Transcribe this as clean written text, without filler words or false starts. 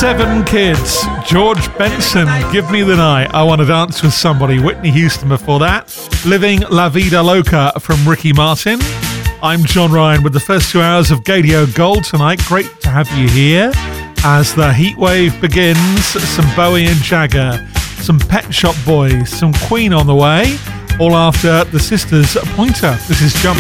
7 Kids, George Benson, Give Me the Night, I Want to Dance with Somebody, Whitney Houston before that, Living La Vida Loca from Ricky Martin. I'm John Ryan with the first 2 hours of Gadio Gold tonight. Great to have you here as the heatwave begins. Some Bowie and Jagger, some Pet Shop Boys, some Queen on the way, all after the Sisters Pointer. This is Jump.